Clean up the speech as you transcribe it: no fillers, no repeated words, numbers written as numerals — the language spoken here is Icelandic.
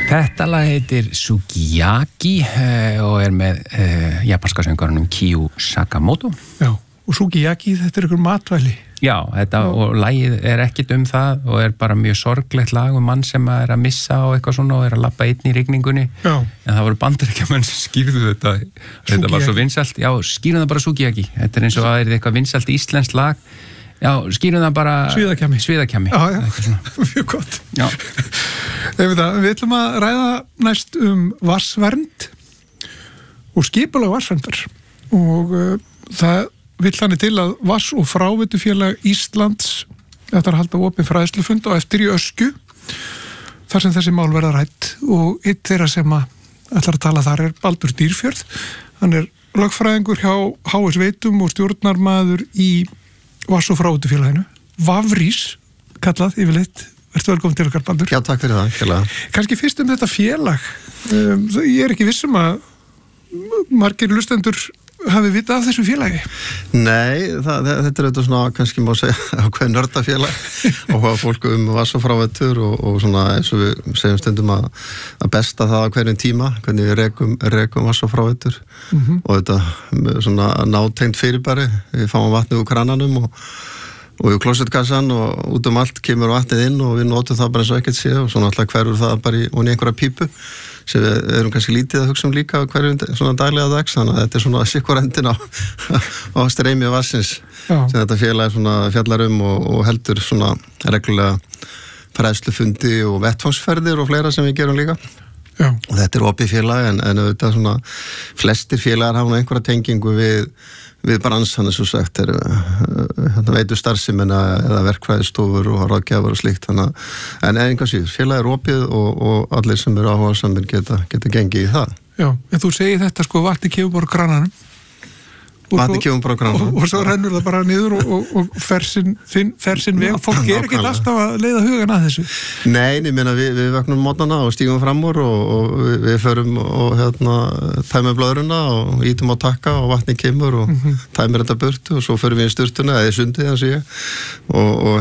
Þetta lag heitir Sukiyaki og með japanska söngvarunum Kyu Sakamoto. Já, og Sukiyaki, þetta ykkur matvæli. Já, og lagið ekkit það og bara mjög sorglegt lag mann sem að missa og eitthvað svona og að labba einn í rigningunni. Já. En það voru bandaríkjamenn sem skýrðu þetta. Þetta var svo vinsælt. Já, skýrðum það bara Sukiyaki. Þetta eins og að það eitthvað vinsælt íslenskt lag. Já, skýrum það bara Sviðakjami. Já, mjög gott. Já. Við ætlum að ræða næst vatnsvernd og skipulag vatnsverndar og það vill þannig til að Vatns- og fráveitufélag Íslands þetta halda opinn fræðslufund á eftir í Öskju þar sem þessi mál verða rædd og einn þeirra sem ætlar að tala þar Baldur Dýrfjörð. Hann lögfræðingur hjá HS Veitum og stjórnarmaður í Vatns- og fráveitufélaginu. Vafrís kallað yfirleitt. Vertu velkomin til okkar, Baldur. Já, takk fyrir það. Kjærlega. Kannski fyrst þetta félag. Ég ekki viss að margir hlustendur hafi vitað af þessu félagi? Nei, þetta auðvitað svona, kannski má segja, ákveðin nördafélag og hvað fólk Vatns- og fráveitur og svona eins og við segjum stundum að besta það á hverjum tíma, hvernig við rekum Vatns- og fráveitur og þetta svona nátengt fyrirbæri, við fáum vatnið úr krananum og við klósettkassan og út allt kemur vatnið inn og við notum það bara eins og ekkert sé og svona alltaf hverfur það bara í einhverja pípu sem við erum kannski lítið að hugsa líka hverjum svona daglega dags, þannig að þetta svona sikkur endin á streymi vatnsins sem þetta félag svona fjallar og heldur svona reglulega fræðslufundi og vettvangsferðir og fleira sem við gerum líka. Já. Og þetta opið félag en auðvitað svona flestir félagar hafa einhverja tengingu við bransan eins og sagt veitu starfsemina eða verkfræðistofur og ráðgjafar og slíkt en einhvað síður, félag opið og allir sem eru áhugasamir geta gengið í það. Já, en þú segir þetta vatni kemur bara krananum vatni kemur bara krananum og svo rennur það bara niður og fer sinn veg og fólk ekki alltaf að leiða hugan að þessu. Nei, ég meina við vöknum mótnana og stígum fram úr og við förum og tæmum blöðruna og ítum á takka og vatni kemur og tæmur þetta burtu og svo förum við í sturtuna eða í sundið og